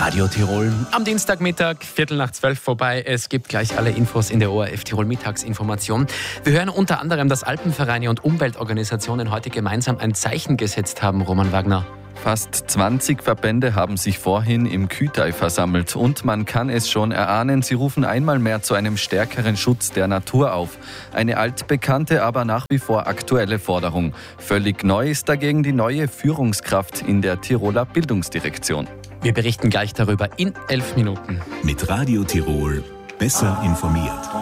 Radio Tirol. Am Dienstagmittag, 11:45 vorbei. Es gibt gleich alle Infos in der ORF Tirol Mittagsinformation. Wir hören unter anderem, dass Alpenvereine und Umweltorganisationen heute gemeinsam ein Zeichen gesetzt haben, Roman Wagner. Fast 20 Verbände haben sich vorhin im Kühtai versammelt und man kann es schon erahnen, sie rufen einmal mehr zu einem stärkeren Schutz der Natur auf. Eine altbekannte, aber nach wie vor aktuelle Forderung. Völlig neu ist dagegen die neue Führungskraft in der Tiroler Bildungsdirektion. Wir berichten gleich darüber in 11 Minuten. Mit Radio Tirol besser informiert.